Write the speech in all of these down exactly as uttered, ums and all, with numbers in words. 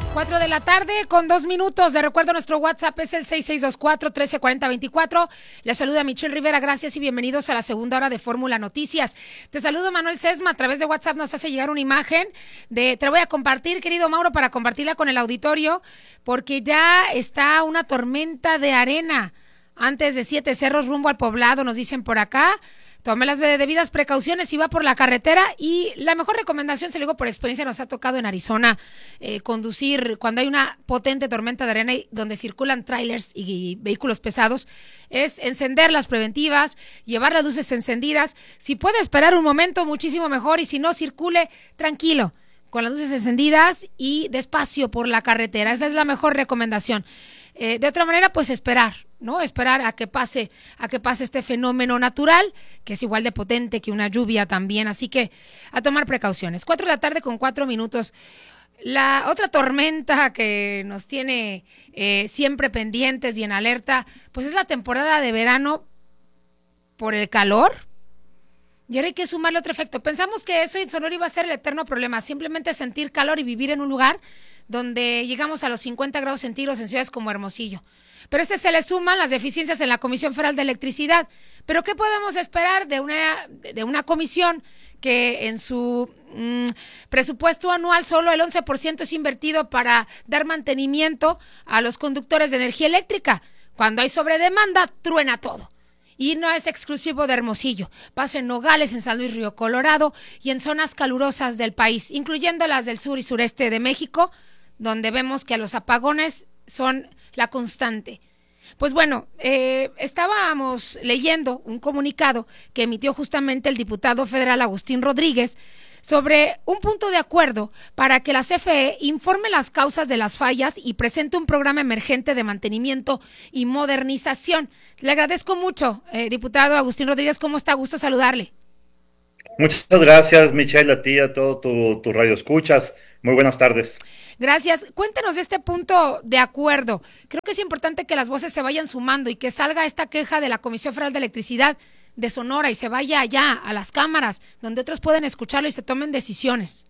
Cuatro de la tarde con dos minutos. De recuerdo, nuestro WhatsApp es el seis seis dos cuatro, uno tres cuatro cero veinticuatro. Les saluda Michelle Rivera. Gracias y bienvenidos a la segunda hora de Fórmula Noticias. Te saludo, Manuel Sesma. A través de WhatsApp nos hace llegar una imagen de, te la voy a compartir, querido Mauro, para compartirla con el auditorio, porque ya está una tormenta de arena antes de Siete Cerros rumbo al poblado, nos dicen por acá. Tome las debidas precauciones si va por la carretera, y la mejor recomendación, se lo digo por experiencia, nos ha tocado en Arizona eh, conducir cuando hay una potente tormenta de arena y donde circulan trailers y, y vehículos pesados, es encender las preventivas, llevar las luces encendidas. Si puede esperar un momento, muchísimo mejor, y si no, circule tranquilo, con las luces encendidas y despacio por la carretera. Esa es la mejor recomendación. Eh, de otra manera, pues esperar, ¿no? Esperar a que pase, a que pase este fenómeno natural, que es igual de potente que una lluvia también, así que a tomar precauciones. Cuatro de la tarde con cuatro minutos. La otra tormenta que nos tiene eh, siempre pendientes y en alerta, pues es la temporada de verano por el calor. Y ahora hay que sumarle otro efecto. Pensamos que eso en Sonora iba a ser el eterno problema, simplemente sentir calor y vivir en un lugar donde llegamos a los cincuenta grados centígrados en ciudades como Hermosillo. Pero a este se le suman las deficiencias en la Comisión Federal de Electricidad. ¿Pero qué podemos esperar de una, de una comisión que en su mmm, presupuesto anual solo el once por ciento es invertido para dar mantenimiento a los conductores de energía eléctrica? Cuando hay sobredemanda, truena todo. Y no es exclusivo de Hermosillo, pasa en Nogales, en San Luis Río Colorado y en zonas calurosas del país, incluyendo las del sur y sureste de México, donde vemos que los apagones son la constante. Pues bueno, eh, estábamos leyendo un comunicado que emitió justamente el diputado federal Agustín Rodríguez sobre un punto de acuerdo para que la C F E informe las causas de las fallas y presente un programa emergente de mantenimiento y modernización. Le agradezco mucho, eh, diputado Agustín Rodríguez. ¿Cómo está? Gusto saludarle. Muchas gracias, Michelle, a ti, a todo tu, tu radio escuchas. Muy buenas tardes. Gracias. Cuéntenos de este punto de acuerdo. Creo que es importante que las voces se vayan sumando y que salga esta queja de la Comisión Federal de Electricidad de Sonora y se vaya allá a las cámaras donde otros pueden escucharlo y se tomen decisiones.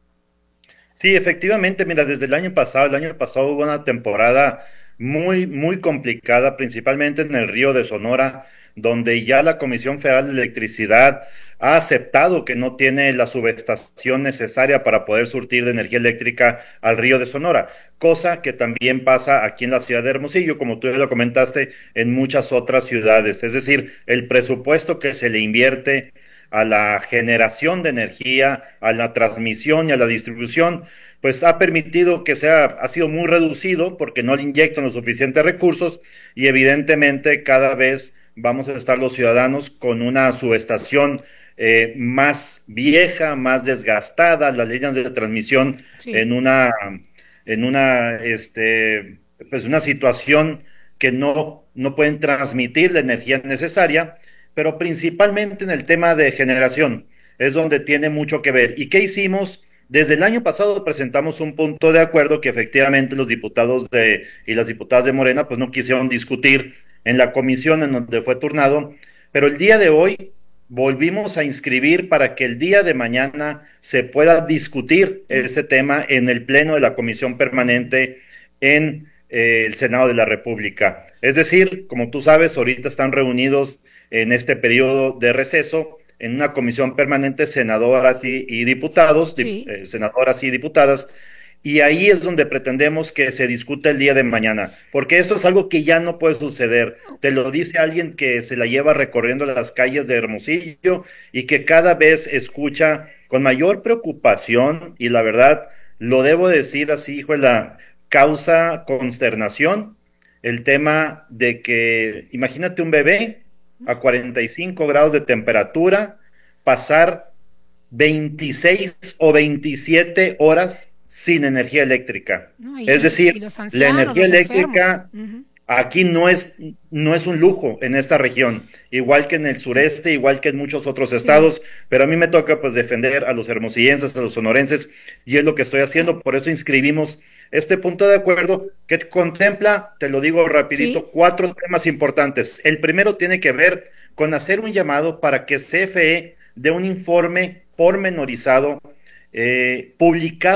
Sí, efectivamente, mira, desde el año pasado, el año pasado hubo una temporada muy, muy complicada, principalmente en el río de Sonora, donde ya la Comisión Federal de Electricidad ha aceptado que no tiene la subestación necesaria para poder surtir de energía eléctrica al río de Sonora, cosa que también pasa aquí en la ciudad de Hermosillo, como tú ya lo comentaste, en muchas otras ciudades. Es decir, el presupuesto que se le invierte a la generación de energía, a la transmisión y a la distribución, pues ha permitido que sea, ha sido muy reducido porque no le inyectan los suficientes recursos y evidentemente cada vez vamos a estar los ciudadanos con una subestación eh, más vieja, más desgastada, las líneas de transmisión sí. en una, en una, este, pues una situación que no, no pueden transmitir la energía necesaria, pero principalmente en el tema de generación, es donde tiene mucho que ver. ¿Y qué hicimos? Desde el año pasado presentamos un punto de acuerdo que efectivamente los diputados de, y las diputadas de Morena pues no quisieron discutir en la comisión en donde fue turnado, pero el día de hoy volvimos a inscribir para que el día de mañana se pueda discutir ese tema en el pleno de la comisión permanente en eh, el Senado de la República. Es decir, como tú sabes, ahorita están reunidos en este periodo de receso en una comisión permanente, senadoras y, y diputados, sí. eh, senadoras y diputadas, y ahí es donde pretendemos que se discuta el día de mañana, porque esto es algo que ya no puede suceder. Te lo dice alguien que se la lleva recorriendo las calles de Hermosillo y que cada vez escucha con mayor preocupación, y la verdad, lo debo decir así, hijo, la causa consternación, el tema de que, imagínate un bebé a cuarenta y cinco grados de temperatura, pasar veintiséis o veintisiete horas sin energía eléctrica. No, y, es decir, ancianos, la energía eléctrica uh-huh. aquí no es, no es un lujo en esta región, igual que en el sureste, igual que en muchos otros estados, sí. pero a mí me toca pues defender a los hermosillenses, a los sonorenses, y es lo que estoy haciendo. Por eso inscribimos este punto de acuerdo que contempla, te lo digo rapidito, ¿sí? cuatro temas importantes. El primero tiene que ver con hacer un llamado para que C F E dé un informe pormenorizado, eh, publicado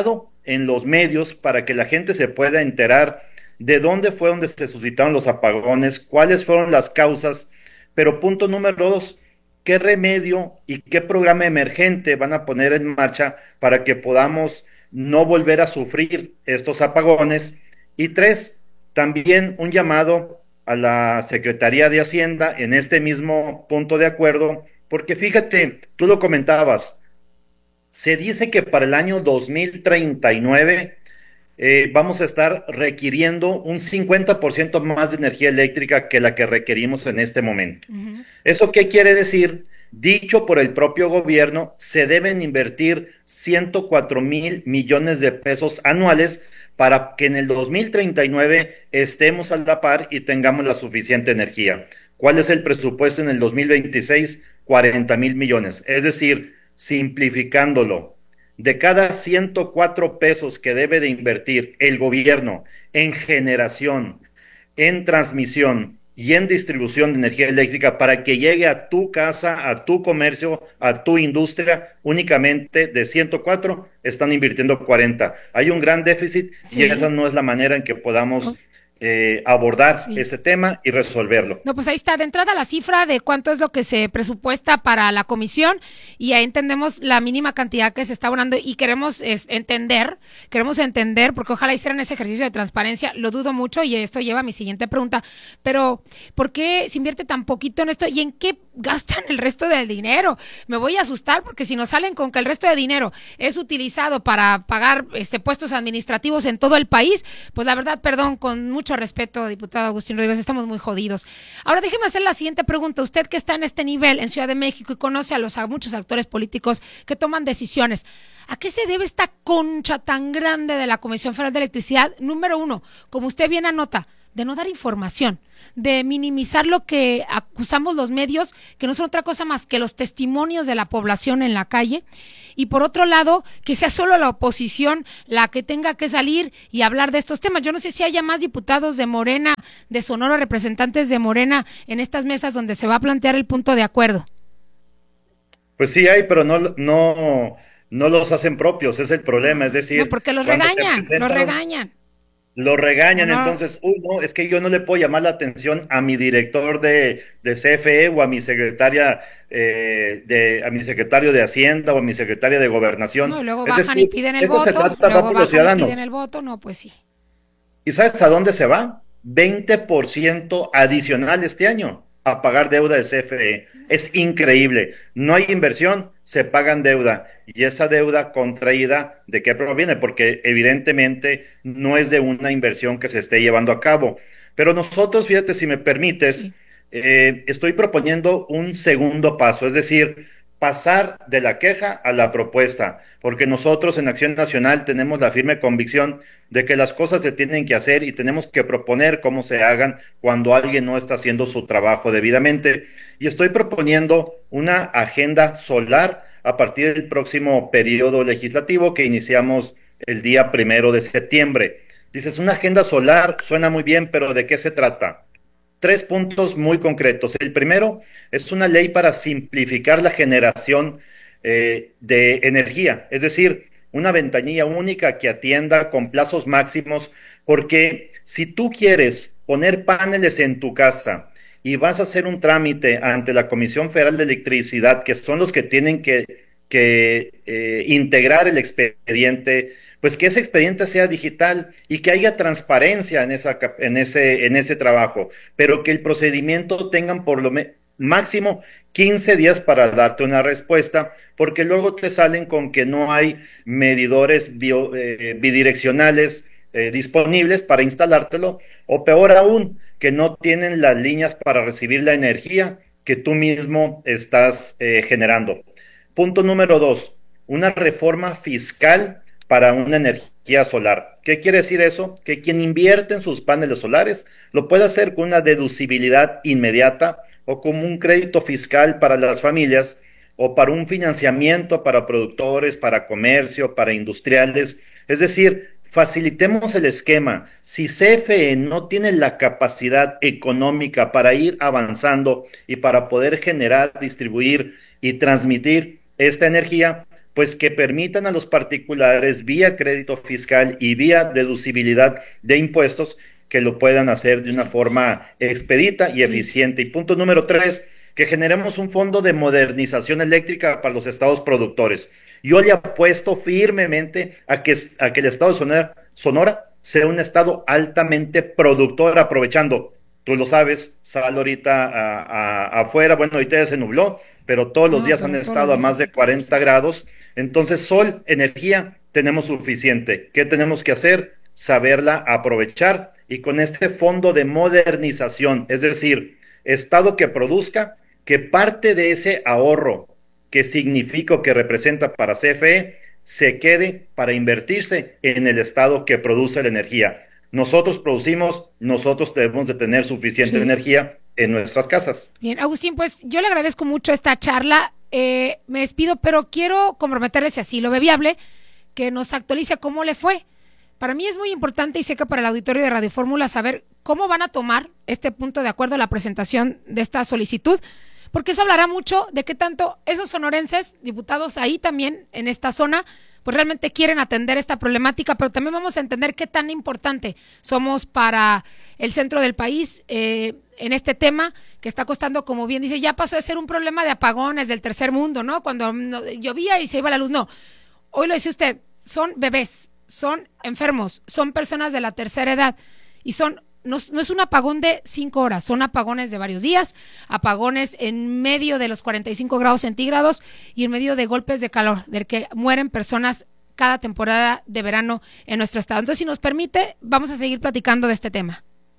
en los medios para que la gente se pueda enterar de dónde fue donde se suscitaron los apagones, cuáles fueron las causas, pero punto número dos, qué remedio y qué programa emergente van a poner en marcha para que podamos no volver a sufrir estos apagones. Y tres, también un llamado a la Secretaría de Hacienda en este mismo punto de acuerdo, porque fíjate, tú lo comentabas, se dice que para el año dos mil treinta y nueve eh, vamos a estar requiriendo un cincuenta por ciento más de energía eléctrica que la que requerimos en este momento. Uh-huh. ¿Eso qué quiere decir? Dicho por el propio gobierno, se deben invertir ciento cuatro mil millones de pesos anuales para que en el dos mil treinta y nueve estemos a la par y tengamos la suficiente energía. ¿Cuál es el presupuesto en el dos mil veintiséis? cuarenta mil millones. Es decir, simplificándolo, de cada ciento cuatro pesos que debe de invertir el gobierno en generación, en transmisión y en distribución de energía eléctrica para que llegue a tu casa, a tu comercio, a tu industria, únicamente de ciento cuatro están invirtiendo cuarenta. Hay un gran déficit, sí, y esa no es la manera en que podamos oh. Eh, abordar sí. este tema y resolverlo. No, pues ahí está, de entrada la cifra de cuánto es lo que se presupuesta para la comisión y ahí entendemos la mínima cantidad que se está abonando y queremos es, entender, queremos entender, porque ojalá hicieran ese ejercicio de transparencia, lo dudo mucho y esto lleva a mi siguiente pregunta, pero ¿por qué se invierte tan poquito en esto y en qué gastan el resto del dinero? Me voy a asustar porque si nos salen con que el resto de dinero es utilizado para pagar este puestos administrativos en todo el país, pues la verdad, perdón, con mucho Mucho respeto, diputado Agustín Rodríguez, estamos muy jodidos. Ahora déjeme hacer la siguiente pregunta. Usted que está en este nivel en Ciudad de México y conoce a los a muchos actores políticos que toman decisiones, ¿a qué se debe esta concha tan grande de la Comisión Federal de Electricidad? Número uno, como usted bien anota, de no dar información, de minimizar lo que acusamos los medios, que no son otra cosa más que los testimonios de la población en la calle, y por otro lado, que sea solo la oposición la que tenga que salir y hablar de estos temas. Yo no sé si haya más diputados de Morena, de Sonora, representantes de Morena, en estas mesas donde se va a plantear el punto de acuerdo. Pues sí hay, pero no, no, no los hacen propios, es el problema, es decir... No, porque los regañan, los regañan. Lo regañan, no. Entonces, uy, no, es que yo no le puedo llamar la atención a mi director de, de C F E o a mi secretaria, eh, de, a mi secretario de Hacienda o a mi secretaria de Gobernación. No, y luego es bajan decir, y piden el voto, luego bajan y piden el voto, no, pues sí. ¿Y sabes a dónde se va? veinte por ciento adicional este año a pagar deuda de C F E. Es increíble. No hay inversión, se pagan deuda. Y esa deuda contraída, ¿de qué proviene? Porque evidentemente no es de una inversión que se esté llevando a cabo. Pero nosotros, fíjate, si me permites, sí. eh, estoy proponiendo un segundo paso, es decir, pasar de la queja a la propuesta, porque nosotros en Acción Nacional tenemos la firme convicción de que las cosas se tienen que hacer y tenemos que proponer cómo se hagan cuando alguien no está haciendo su trabajo debidamente. Y estoy proponiendo una agenda solar a partir del próximo periodo legislativo que iniciamos el día primero de septiembre. Dices, una agenda solar, suena muy bien, pero ¿de qué se trata? Tres puntos muy concretos. El primero es una ley para simplificar la generación eh, de energía, es decir, una ventanilla única que atienda con plazos máximos, porque si tú quieres poner paneles en tu casa y vas a hacer un trámite ante la Comisión Federal de Electricidad, que son los que tienen que, que eh, integrar el expediente, pues que ese expediente sea digital y que haya transparencia en, esa, en, ese, en ese trabajo, pero que el procedimiento tengan por lo me, máximo quince días para darte una respuesta, porque luego te salen con que no hay medidores bio, eh, bidireccionales eh, disponibles para instalártelo, o peor aún, que no tienen las líneas para recibir la energía que tú mismo estás eh, generando. Punto número dos, una reforma fiscal para una energía solar. ¿Qué quiere decir eso? Que quien invierte en sus paneles solares lo puede hacer con una deducibilidad inmediata o como un crédito fiscal para las familias o para un financiamiento para productores, para comercio, para industriales. Es decir, facilitemos el esquema. Si C F E no tiene la capacidad económica para ir avanzando y para poder generar, distribuir y transmitir esta energía, pues que permitan a los particulares vía crédito fiscal y vía deducibilidad de impuestos que lo puedan hacer de una forma expedita y Sí. eficiente. Y punto número tres, que generemos un fondo de modernización eléctrica para los estados productores. Yo le apuesto firmemente a que, a que el estado de Sonora, Sonora sea un estado altamente productor, aprovechando, tú lo sabes, sal ahorita a, a, afuera, bueno, ahorita ya se nubló, pero todos los No, días han pero todos los estado a días más hace de calor, sí. cuarenta grados, entonces sol, energía, tenemos suficiente. ¿Qué tenemos que hacer? Saberla aprovechar y con este fondo de modernización, es decir, estado que produzca, que parte de ese ahorro que significa o que representa para C F E se quede para invertirse en el estado que produce la energía. Nosotros producimos, nosotros debemos de tener suficiente Sí. energía en nuestras casas. Bien, Agustín, pues yo le agradezco mucho esta charla. Eh, me despido, pero quiero comprometerle, si así lo ve viable, que nos actualice cómo le fue. Para mí es muy importante y sé que para el auditorio de Radio Fórmula saber cómo van a tomar este punto de acuerdo a la presentación de esta solicitud, porque eso hablará mucho de qué tanto esos sonorenses, diputados ahí también en esta zona, pues realmente quieren atender esta problemática, pero también vamos a entender qué tan importante somos para el centro del país eh, en este tema que está costando, como bien dice, ya pasó de ser un problema de apagones del tercer mundo, ¿no? Cuando no, llovía y se iba la luz, no. Hoy lo dice usted, son bebés, son enfermos, son personas de la tercera edad y son no, no es un apagón de cinco horas, son apagones de varios días, apagones en medio de los cuarenta y cinco grados centígrados y en medio de golpes de calor, del que mueren personas cada temporada de verano en nuestro estado. Entonces, si nos permite, vamos a seguir platicando de este tema.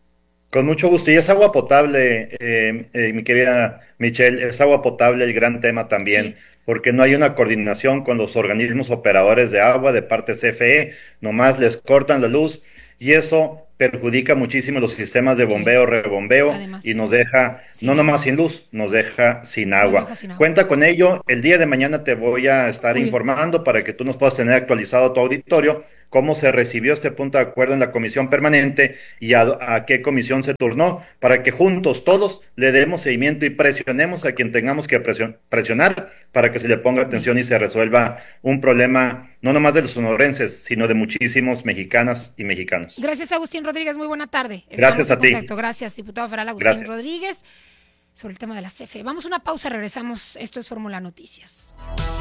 Con mucho gusto. Y es agua potable, eh, eh, mi querida Michelle, es agua potable el gran tema también, Sí. porque no hay una coordinación con los organismos operadores de agua de parte C F E, nomás les cortan la luz y eso perjudica muchísimo los sistemas de Sí. bombeo, rebombeo Además, y nos deja, sin no agua. nomás sin luz, nos deja sin Nos agua. deja sin agua. Cuenta con ello, el día de mañana te voy a estar Muy bien. informando para que tú nos puedas tener actualizado tu auditorio cómo se recibió este punto de acuerdo en la comisión permanente y a, a qué comisión se turnó, para que juntos todos le demos seguimiento y presionemos a quien tengamos que presion- presionar para que se le ponga atención y se resuelva un problema no nomás de los sonorenses, sino de muchísimos mexicanas y mexicanos. Gracias, Agustín Rodríguez. Muy buena tarde. Estamos Gracias en a ti. contacto. Gracias, diputado federal Agustín Gracias. Rodríguez, sobre el tema de la C F E. Vamos a una pausa, regresamos. Esto es Fórmula Noticias.